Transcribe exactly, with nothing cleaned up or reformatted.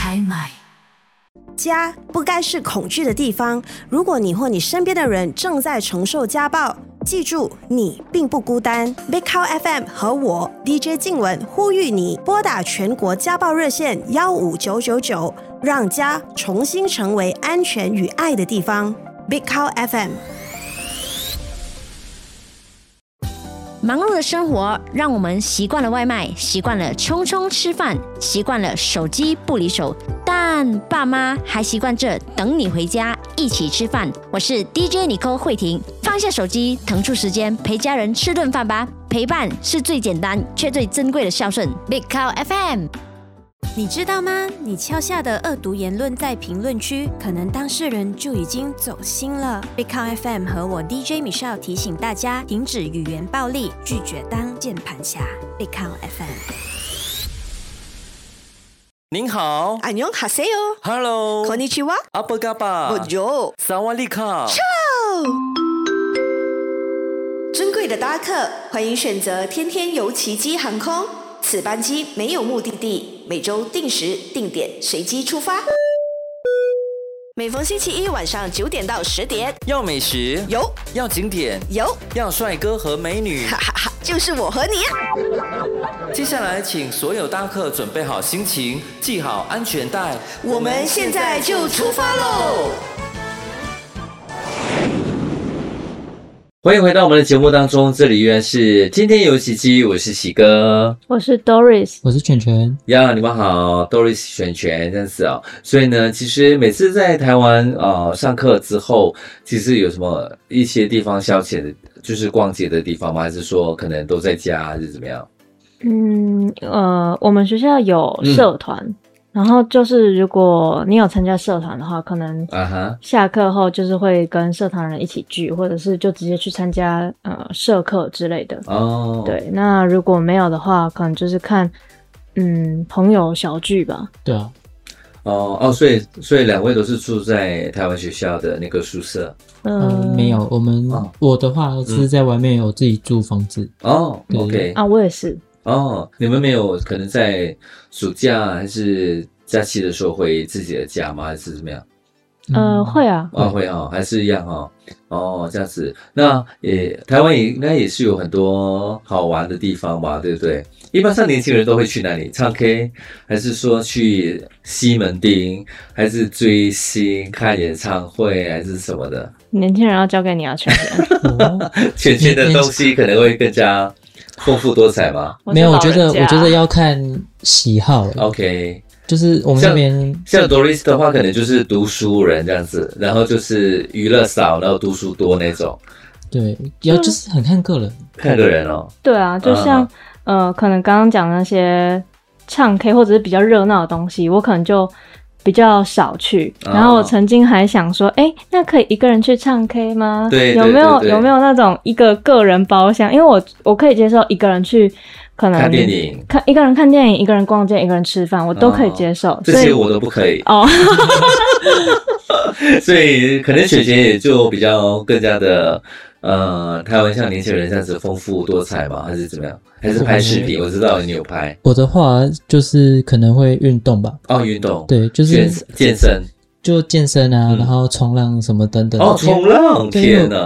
开麦。 家不该是恐惧的地方。如果你或你身边的人正在承受家暴，记住，你并不孤单。Big Cow F M 和我 D J 静雯呼吁你拨打全国家暴热线一五九九九，让家重新成为安全与爱的地方。Big Cow F M。 忙碌的生活让我们习惯了外卖，习惯了匆匆吃饭，习惯了手机不离手，但爸妈还习惯着等你回家一起吃饭。我是 D J Nicole 慧婷，放下手机，腾出时间陪家人吃顿饭吧。陪伴是最简单却最珍贵的孝顺。Big Cow F M。 你知道吗？你敲下的恶毒言论在评论区，可能当事人就已经走心了。Big Cow F M 和我 D J Michelle 提醒大家，停止语言暴力，拒绝当键盘侠。Big Cow F M。 您好， 안녕하세요。 Hello， こんにちは。 阿波嘎巴， Bonjour， 萨瓦利卡。 尊贵的搭客，欢迎选择天天游奇迹航空。此班机没有目的地，每周定时定点随机出发。每逢星期一晚上九点到十点， 要美食有， 要景点有， 要帅哥和美女， 哈哈哈，就是我和你。 接下来，请所有搭客准备好心情，系好安全带， 我们现在就出发喽！ 欢迎回到我们的节目当中，这里依然是天天游奇迹，我是喜哥， 我是 Doris， 我是全全呀，你们好 ，Doris 全全这样子哦。所以呢，其实每次在台湾呃上课之后，其实有什么一些地方消遣的，就是逛街的地方吗？还是说可能都在家，还是怎么样？ 嗯呃，我们学校有社团。嗯，然后就是如果你有参加社团的话，可能下课后就是会跟社团人一起聚，或者是就直接去参加呃社课之类的。哦，对，那如果没有的话，可能就是看嗯朋友小聚吧。 对啊。 哦哦，所以所以两位都是住在台湾学校的那个宿舍？ 嗯、呃，没有，我们、哦、我的话是在外面有自己租房子。 哦 ，OK 啊，我也是。 哦，你们没有可能在暑假还是假期的时候回自己的家吗？还是怎么样？ 呃，会啊， 啊会啊，还是一样哦。哦，这样子，那也台湾也应该也是有很多好玩的地方吧，对不对？一般上年轻人都会去哪里？唱 K， 还是说去西门町，还是追星、看演唱会，还是什么的？ 年轻人要交给你啊，全全。 全全的东西可能会更加丰富多彩吗？ 没有，我觉得我觉得要看喜好。 OK， 就是我们这边像 Doris 的话，可能就是读书人这样子，然后就是娱乐少，然后读书多那种。 对，要就是很看个人， 看个人哦。 对啊，就像、嗯、呃，可能刚刚讲那些唱 K 或者是比较热闹的东西，我可能就比较少去。然后我曾经还想说，哎、哦，那可以一个人去唱 K 吗？ 对， 有没有对对对有没有那种一个个人包厢？因为我我可以接受一个人去。可能看电影， 看一个人看电影，一个人逛街，一个人吃饭，我都可以接受。哦、 这些我都不可以哦。所以可能雪雪也就比较更加的呃，台湾像年轻人这样子丰富多彩吗？还是怎么样？还是拍视频？我知道你有拍。 我的话就是可能会运动吧。 哦，运动。 对，就是健身。 就健身啊，嗯、然后冲浪什么等等。 哦，冲浪！天哪！